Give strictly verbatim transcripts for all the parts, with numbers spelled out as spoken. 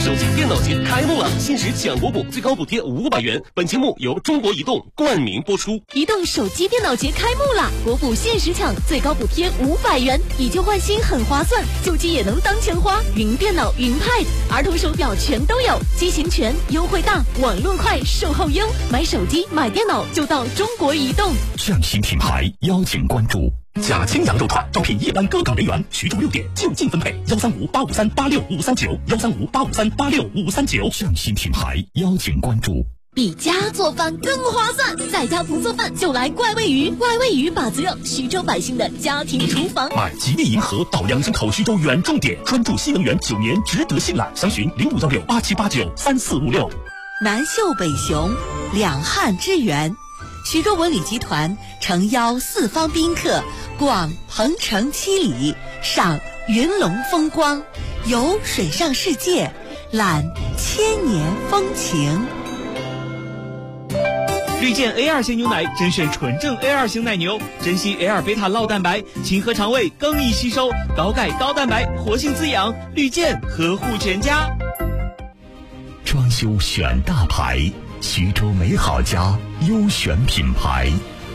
手机电脑节开幕了，限时抢国补，最高补贴五百元。本节目由中国移动冠名播出。 移动手机电脑节开幕了，国补限时抢，最高补贴五百元，以旧换新很划算，旧机也能当钱花。云电脑、云 Pad、儿童手表全都有，机型全，优惠大，网络快，售后优。买手机、买电脑就到中国移动。 匠心品牌邀请关注。甲青羊肉串招聘夜班歌岗人员，徐州六点就近分配，幺三五八五三八六五三九，幺三五八五三八六五三九。匠心品牌邀请关注。 比家做饭更划算，在家不做饭就来怪味鱼，怪味鱼把子肉，徐州百姓的家庭厨房。 买吉利银河到养生口徐州远重点，专注新能源九年，值得信赖。详询零五幺六八七八九三四五六。 南秀北雄，两汉之源。徐州文旅集团诚邀四方宾客逛鹏城七里，赏云龙风光，游水上世界，览千年风情。 绿箭 A 二 型牛奶甄选纯正 A 二 型奶牛，珍稀 A 二 贝塔酪蛋白，清和肠胃，更易吸收，高钙高蛋白，活性滋养。绿箭呵护全家。 装修选大牌，徐州美好家优选品牌。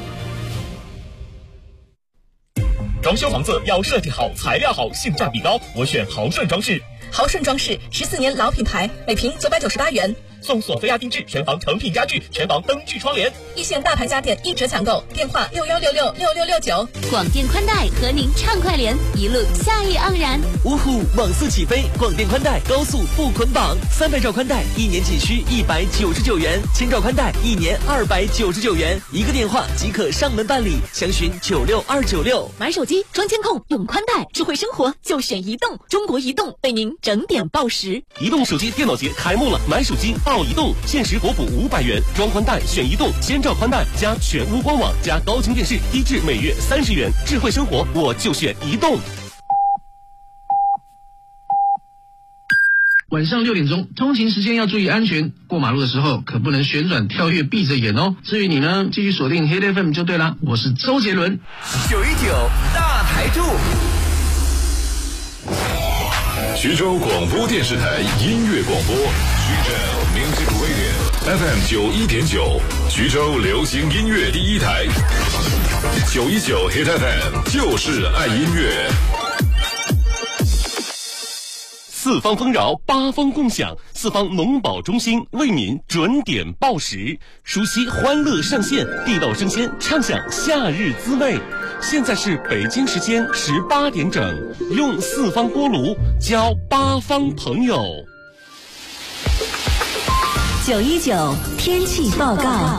装修房子要设计好，材料好，性价比高，我选豪顺装饰。 豪顺装饰十四年老品牌，每平九百九十八元， 送索菲亚定制全房成品家具，全房灯具窗帘。 一线大牌家电一折抢购，电话六幺六六六六六九。 广电宽带和您畅快联，一路夏意盎然。 芜湖网速起飞，广电宽带高速不捆绑，三百兆宽带一年仅需一百九十九元，千兆宽带一年二百九十九元，一个电话即可上门办理，详询九六二九六。 买手机装监控用宽带，智慧生活就选移动，中国移动为您整点报时。 移动手机电脑节开幕了，买手机到移动，限时国补五百元，装宽带选移动，千兆宽带加全屋官网加高清电视，低至每月三十元。智慧生活我就选移动。 晚上六点钟，通勤时间要注意安全，过马路的时候可不能旋转跳跃闭着眼哦。至于你呢，继续锁定 Hit F M 就对了。我是周杰伦。 九一九大台柱。 徐州广播电视台音乐广播，徐州 Music Radio F M 九一点九，徐州流行音乐第一台。九一九 Hit F M 就是爱音乐。 四方丰饶，八方共享，四方农保中心为您准点报时，熟悉欢乐上线，地道生鲜，畅享夏日滋味。现在是北京时间十八点整，用四方锅炉交八方朋友。 九一九天气报告。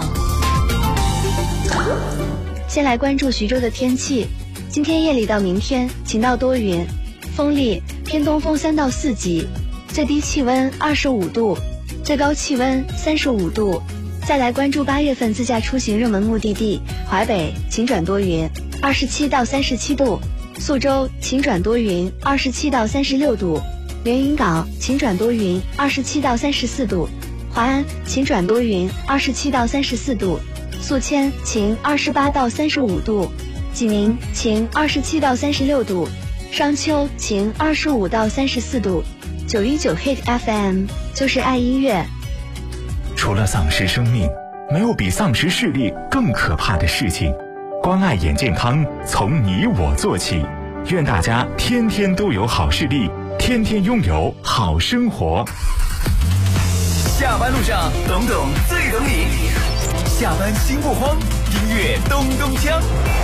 先来关注徐州的天气，今天夜里到明天晴到多云，风力偏东风三到四级，最低气温二十五度，最高气温三十五度。再来关注八月份自驾出行热门目的地，淮北晴转多云，二十七到三十七度；宿州晴转多云，二十七到三十六度；连云港晴转多云，二十七到三十四度；华安晴转多云，二十七到三十四度；宿迁晴二十八到三十五度；济宁晴二十七到三十六度；商丘晴二十五到三十四度。九一九 Hit F M 就是爱音乐。 除了丧失生命，没有比丧失视力更可怕的事情。关爱眼健康，从你我做起。愿大家天天都有好视力，天天拥有好生活。 下班路上，懂懂最懂你。下班心不慌，音乐咚咚锵。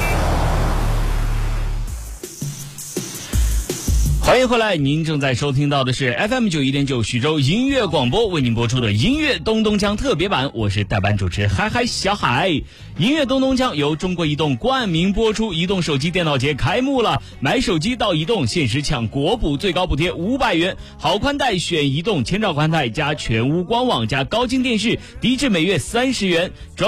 欢迎回来，您正在收听到的是 F M 九一点九徐州音乐广播为您播出的音乐东东锵特别版，我是代班主持嗨嗨小海。音乐东东锵由中国移动冠名播出，移动手机电脑节开幕了，买手机到移动限时抢国补，最高补贴五百元，好宽带选移动，千兆宽带加全屋官网加高清电视，低至每月三十元。